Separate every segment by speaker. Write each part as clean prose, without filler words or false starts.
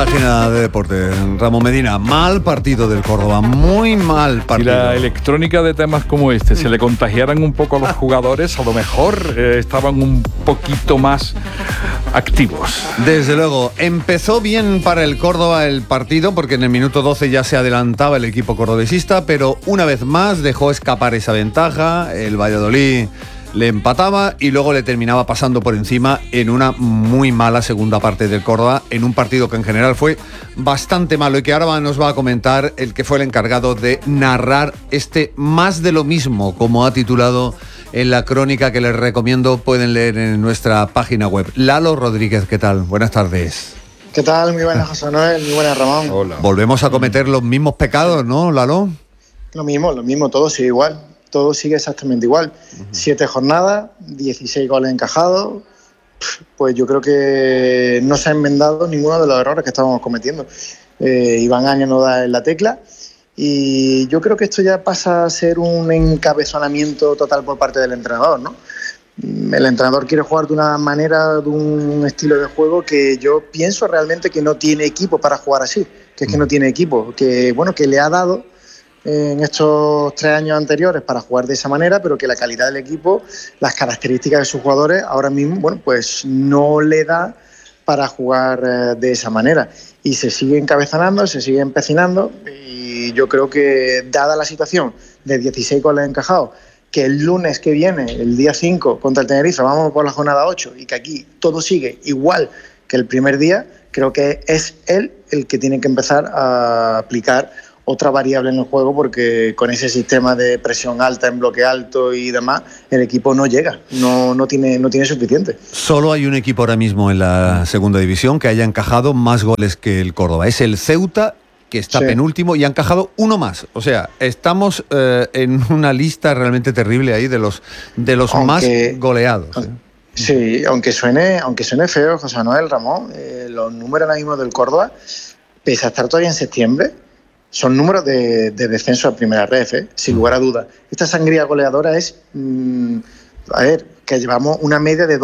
Speaker 1: Página de deportes. Ramón Medina, mal partido del Córdoba, muy mal partido.
Speaker 2: Si la electrónica de temas como este se le contagiaran un poco a los jugadores, a lo mejor estaban un poquito más activos.
Speaker 1: Desde luego, empezó bien para el Córdoba el partido, porque en el minuto 12 ya se adelantaba el equipo cordobesista, pero una vez más dejó escapar esa ventaja. El Valladolid le empataba y luego le terminaba pasando por encima en una muy mala segunda parte del Córdoba, en un partido que en general fue bastante malo y que ahora nos va a comentar el que fue el encargado de narrar este más de lo mismo, como ha titulado en la crónica que les recomiendo, pueden leer en nuestra página web. Lalo Rodríguez, ¿qué tal? Buenas tardes.
Speaker 3: ¿Qué tal? Muy buenas, José Noel, muy buenas, Ramón.
Speaker 2: Hola.
Speaker 1: Volvemos a cometer los mismos pecados, ¿no, Lalo?
Speaker 3: Lo mismo, todo sigue igual. Todo sigue exactamente igual. 7 jornadas, 16 goles encajados. Pues yo creo que no se ha enmendado ninguno de los errores que estábamos cometiendo. Iván Aña no da en la tecla. Y yo creo que esto ya pasa a ser un encabezonamiento total por parte del entrenador, ¿no? El entrenador quiere jugar de una manera, de un estilo de juego que yo pienso realmente que no tiene equipo para jugar así. Que es que no tiene equipo. Que, bueno, que le ha dado en estos 3 años anteriores para jugar de esa manera, pero que la calidad del equipo, las características de sus jugadores ahora mismo, bueno, pues no le da para jugar de esa manera. Y se sigue encabezonando, se sigue empecinando, y yo creo que, dada la situación de 16 goles encajados, que el lunes que viene, el día 5, contra el Tenerife, vamos por la jornada 8, y que aquí todo sigue igual que el primer día, creo que es él el que tiene que empezar a aplicar otra variable en el juego, porque con ese sistema de presión alta en bloque alto y demás, el equipo no llega, no tiene suficiente.
Speaker 1: Solo hay un equipo ahora mismo en la segunda división que haya encajado más goles que el Córdoba. Es el Ceuta, que está penúltimo y ha encajado uno más. O sea, estamos en una lista realmente terrible ahí de los más goleados.
Speaker 3: Sí, aunque suene feo, José Noel, Ramón, los números ahora mismo del Córdoba, pese a estar todavía en septiembre, son números de descenso a primera red, sin lugar a dudas. Esta sangría goleadora es, que llevamos una media de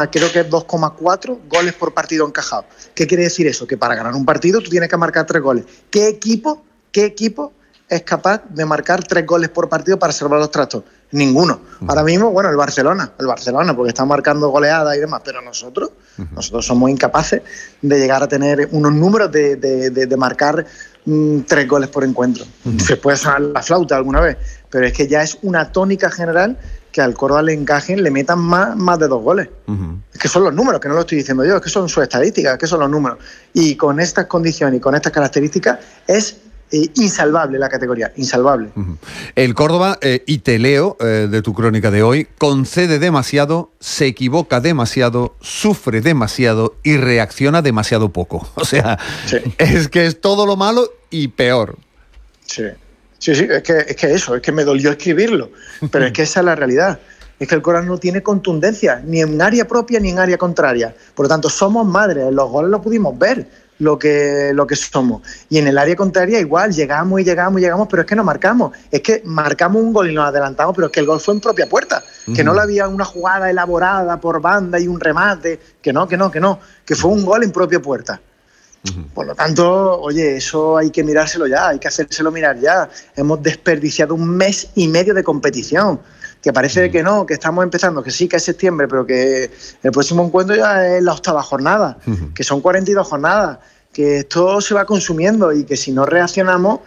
Speaker 3: 2,4 goles por partido encajado. ¿Qué quiere decir eso? Que para ganar un partido tú tienes que marcar 3 goles. ¿Qué equipo es capaz de marcar 3 goles por partido para salvar los trastos? Ninguno. Ahora mismo, bueno, el Barcelona, porque está marcando goleadas y demás, pero nosotros somos incapaces de llegar a tener unos números de marcar 3 goles por encuentro. Se puede sonar la flauta alguna vez, pero es que ya es una tónica general que al Córdoba le encajen, le metan más de 2 goles. Es que son los números, que no lo estoy diciendo yo, es que son sus estadísticas, es que son los números. Y con estas condiciones y con estas características es insalvable la categoría, insalvable.
Speaker 1: El Córdoba, y te leo de tu crónica de hoy, concede demasiado, se equivoca demasiado, sufre demasiado y reacciona demasiado poco. O sea, es que es todo lo malo y peor. Sí, es que me dolió escribirlo, pero es que esa es la realidad. Es que el Córdoba no tiene contundencia, ni en área propia ni en área contraria. Por lo tanto, somos madres, los goles los pudimos ver, lo que somos. Y en el área contraria igual, llegamos, pero es que no marcamos. Es que marcamos un gol y nos adelantamos, pero es que el gol fue en propia puerta. Que no le había una jugada elaborada por banda y un remate, que fue un gol en propia puerta. Por lo tanto, oye, eso hay que mirárselo ya, hay que hacérselo mirar ya. Hemos desperdiciado 1 mes y medio de competición, que parece que no, que estamos empezando, que sí, que es septiembre, pero que el próximo encuentro ya es la 8ª jornada, que son 42 jornadas, que esto se va consumiendo y que si no reaccionamos,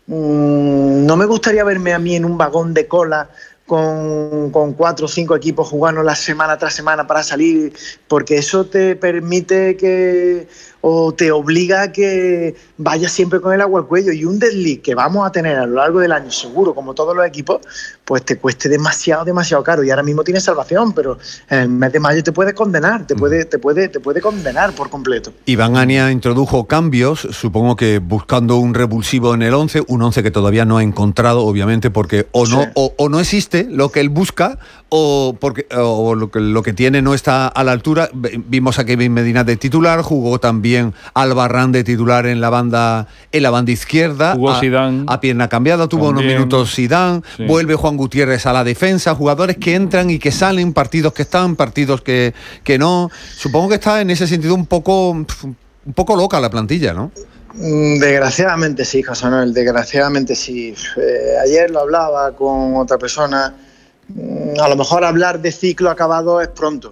Speaker 1: no me gustaría verme a mí en un vagón de cola con 4 o 5 equipos jugando la semana tras semana para salir, porque eso te permite o te obliga a que vayas siempre con el agua al cuello, y un desliz que vamos a tener a lo largo del año seguro, como todos los equipos, pues te cueste demasiado caro. Y ahora mismo tienes salvación, pero en el mes de mayo te puede condenar, te puede condenar por completo. Iván Aña introdujo cambios, supongo que buscando un revulsivo en el 11, un 11 que todavía no ha encontrado, obviamente, porque o no existe lo que él busca, o lo que tiene no está a la altura. Vimos a Kevin Medina de titular, jugó también Albarrán de titular en la banda izquierda,
Speaker 2: jugó Zidane
Speaker 1: a pierna cambiada, tuvo unos minutos Zidane, vuelve Juan Gutiérrez a la defensa, jugadores que entran y que salen, partidos que están, partidos que no. Supongo que está en ese sentido un poco un poco loca la plantilla, ¿no?
Speaker 3: Desgraciadamente sí, José Manuel, desgraciadamente sí. Ayer lo hablaba con otra persona. A lo mejor hablar de ciclo acabado es pronto,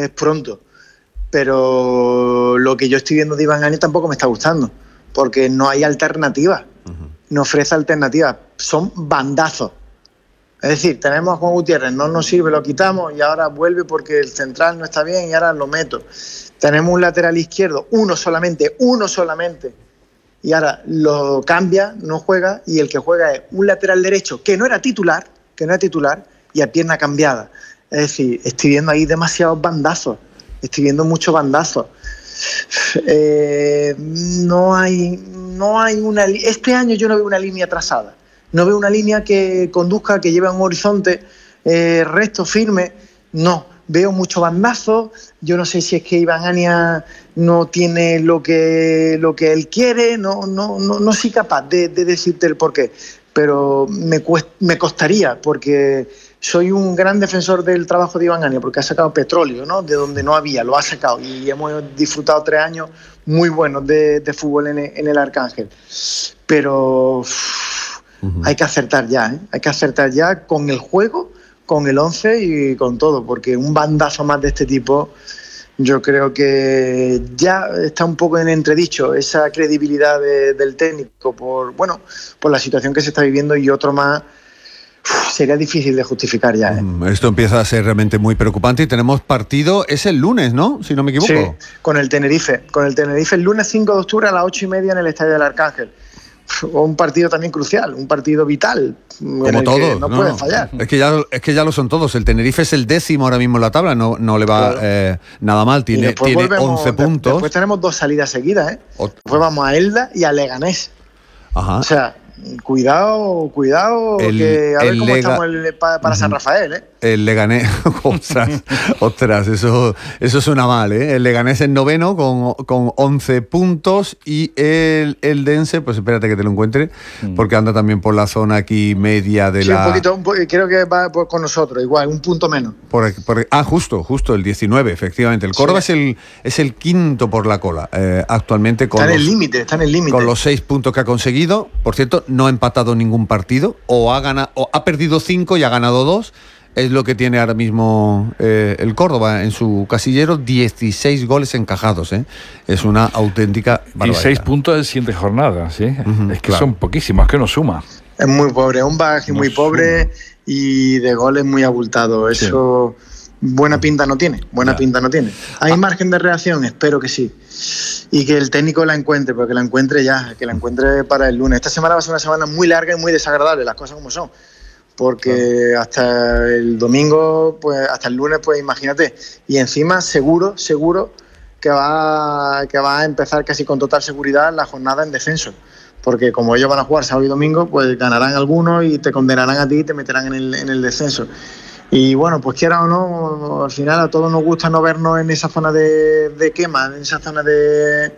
Speaker 3: pero lo que yo estoy viendo de Iván Añez tampoco me está gustando, porque no hay alternativa, no ofrece alternativas, son bandazos. Es decir, tenemos a Juan Gutiérrez, no nos sirve, lo quitamos y ahora vuelve porque el central no está bien y ahora lo meto. Tenemos un lateral izquierdo, uno solamente, y ahora lo cambia, no juega, y el que juega es un lateral derecho que no era titular, y a pierna cambiada. Es decir, estoy viendo ahí demasiados bandazos, muchos bandazos. No hay una... Este año yo no veo una línea trazada, no veo una línea que conduzca, que lleve a un horizonte recto, firme, no. Veo mucho bandazo. Yo no sé si es que Iván Añez no tiene lo que él quiere, no soy capaz de decirte el porqué, pero me costaría, porque soy un gran defensor del trabajo de Iván Añez, porque ha sacado petróleo, ¿no?, de donde no había, lo ha sacado, y hemos disfrutado 3 años muy buenos de fútbol en el Arcángel. Pero hay que acertar ya, hay que acertar ya con el juego, con el 11 y con todo, porque un bandazo más de este tipo, yo creo que ya está un poco en entredicho esa credibilidad del técnico por la situación que se está viviendo, y otro más sería difícil de justificar ya.
Speaker 1: Esto empieza a ser realmente muy preocupante y tenemos partido, es el lunes, ¿no? Si no me equivoco.
Speaker 3: Sí, con el Tenerife el lunes 5 de octubre a las 8:30 en el Estadio del Arcángel. Un partido también crucial, un partido vital,
Speaker 1: como todos,
Speaker 3: no puede fallar.
Speaker 1: Es que ya lo son todos. El Tenerife es el 10º ahora mismo en la tabla, no le va nada mal, tiene 11 puntos.
Speaker 3: Después tenemos 2 salidas seguidas, Después vamos a Elda y a Leganés.
Speaker 1: Ajá.
Speaker 3: O sea, cuidado, que a ver cómo estamos para San Rafael,
Speaker 1: El Leganés, ostras, eso suena mal, El Leganés es 9º con 11 puntos, y el Dense, pues espérate que te lo encuentre, porque anda también por la zona aquí media de la...
Speaker 3: Sí, un poquito, creo que va con nosotros, igual, un punto menos.
Speaker 1: Justo, el 19, efectivamente. El Córdoba es el 5º por la cola, actualmente está en el límite. Con los 6 puntos que ha conseguido. Por cierto, no ha empatado ningún partido, o ha perdido 5 y ha ganado 2. Es lo que tiene ahora mismo el Córdoba en su casillero, 16 goles encajados. Es una auténtica barbaridad.
Speaker 2: 16 puntos en 7 jornadas, ¿sí? Es que son poquísimos, es que no suma.
Speaker 3: Es muy pobre, es un bagaje muy pobre y de goles muy abultado. Eso buena pinta no tiene, ¿Hay margen de reacción? Espero que sí. Y que el técnico la encuentre, pero que la encuentre para el lunes. Esta semana va a ser una semana muy larga y muy desagradable, las cosas como son. Porque hasta el domingo, pues hasta el lunes, pues imagínate. Y encima seguro que va a empezar casi con total seguridad la jornada en descenso. Porque como ellos van a jugar sábado y domingo, pues ganarán algunos y te condenarán a ti y te meterán en el descenso. Y bueno, pues quiera o no, al final a todos nos gusta no vernos en esa zona de quema, en esa zona de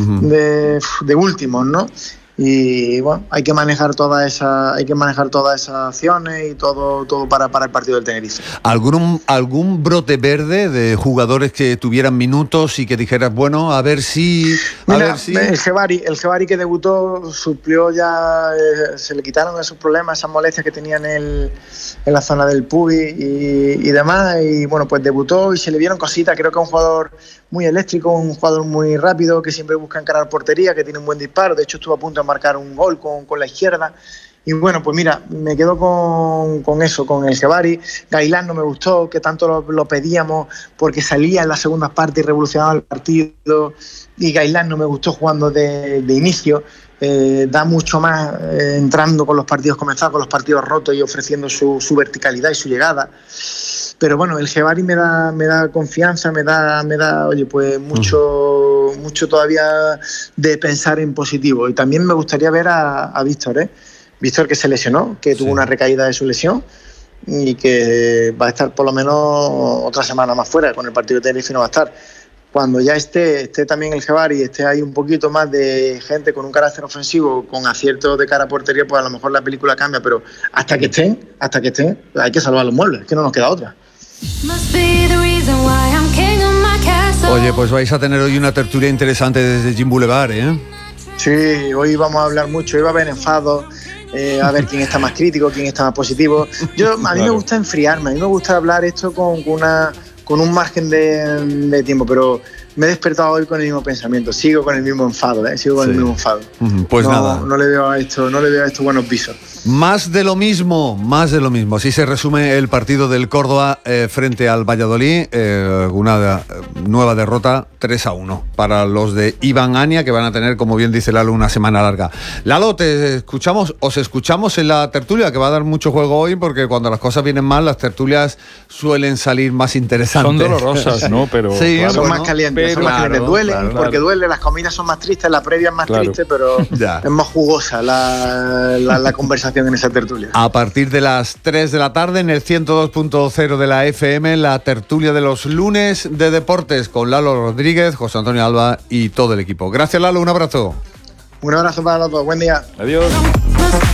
Speaker 3: últimos, ¿no? Y bueno, hay que manejar todas esas acciones y todo para el partido del Tenerife.
Speaker 1: ¿Algún brote verde de jugadores que tuvieran minutos y que dijeras, bueno, a ver si... El Jebari que debutó suplió ya, se le quitaron esos problemas, esas molestias que tenía en la zona del pubis y demás, y bueno, pues debutó y se le vieron cositas. Creo que es un jugador muy eléctrico, un jugador muy rápido, que siempre busca encarar portería, que tiene un buen disparo. De hecho, estuvo a punto de marcar un gol con la izquierda. Y bueno, pues mira, me quedo con eso, con el Jebari. Gailán no me gustó, que tanto lo pedíamos, porque salía en las segundas partes y revolucionaba el partido. Y Gailán no me gustó jugando de inicio. Da mucho más entrando con los partidos comenzados, con los partidos rotos y ofreciendo su verticalidad y su llegada. Pero bueno, el Jebari me da confianza, me da, oye, pues mucho todavía de pensar en positivo. Y también me gustaría ver a Víctor, Víctor, que se lesionó, que tuvo una recaída de su lesión y que va a estar por lo menos otra semana más fuera. Con el partido de Tenerife no va a estar. Cuando ya esté también el Jebari y esté ahí un poquito más de gente con un carácter ofensivo, con acierto de cara a portería, pues a lo mejor la película cambia, pero hasta que estén, hay que salvar los muebles, es que no nos queda otra. Oye, pues vais a tener hoy una tertulia interesante desde Gym Boulevard, ¿eh?
Speaker 3: Sí, hoy vamos a hablar mucho, hoy va a haber enfados, a ver quién está más crítico, quién está más positivo. A mí me gusta enfriarme, a mí me gusta hablar esto con un margen de tiempo, pero me he despertado hoy con el mismo pensamiento, sigo con el mismo enfado, sigo con el mismo enfado.
Speaker 1: Pues nada.
Speaker 3: No le veo a esto buenos visos.
Speaker 1: Más de lo mismo. Así se resume el partido del Córdoba frente al Valladolid. Una nueva derrota 3-1 para los de Iván Ania, que van a tener, como bien dice Lalo, una semana larga. Lalo, os escuchamos en la tertulia, que va a dar mucho juego hoy, porque cuando las cosas vienen mal, las tertulias suelen salir más interesantes.
Speaker 2: Son dolorosas, ¿no? Pero
Speaker 3: sí, claro, son más calientes. Duelen, porque duele, las comidas son más tristes, la previa es más triste, pero es más jugosa la conversación en esa tertulia.
Speaker 1: A partir de las 3 de la tarde en el 102.0 de la FM, la tertulia de los lunes de deportes con Lalo Rodríguez, José Antonio Alba y todo el equipo. Gracias, Lalo, un abrazo.
Speaker 3: Un abrazo para los dos, buen día.
Speaker 2: Adiós.